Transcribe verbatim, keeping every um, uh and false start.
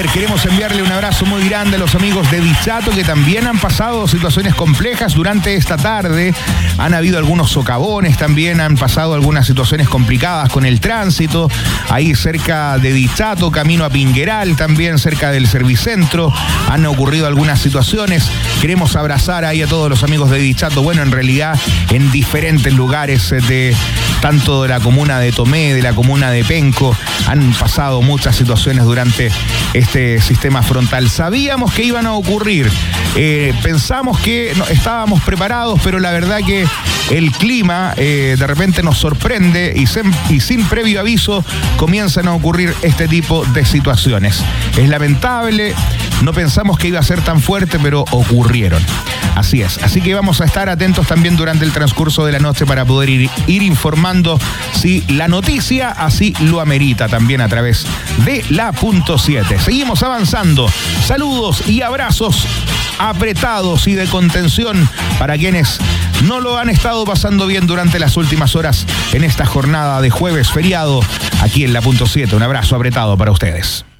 ver, queremos enviarle un abrazo muy grande a los amigos de Dichato que también han pasado situaciones complejas durante esta tarde. Han habido algunos socavones, también han pasado algunas situaciones complicadas con el tránsito. Ahí cerca de Dichato, camino a Pingueral, también cerca del Servicentro, han ocurrido algunas situaciones. Queremos abrazar ahí a todos los amigos de Dichato. Bueno, en realidad en diferentes lugares de tanto de la comuna de Tomé, de la comuna de Penco, han pasado muchas situaciones durante este sistema frontal. Sabíamos que iban a ocurrir, eh, pensamos que no, estábamos preparados, pero la verdad que el clima eh, de repente nos sorprende y, sem, y sin previo aviso comienzan a ocurrir este tipo de situaciones. Es lamentable, no pensamos que iba a ser tan fuerte, pero ocurrieron. Así es, así que vamos a estar atentos también durante el transcurso de la noche para poder ir, ir informando si la noticia así lo amerita también a través de la punto siete. Seguimos avanzando. Saludos y abrazos apretados y de contención para quienes no lo han estado pasando bien durante las últimas horas en esta jornada de jueves feriado aquí en la punto siete. Un abrazo apretado para ustedes.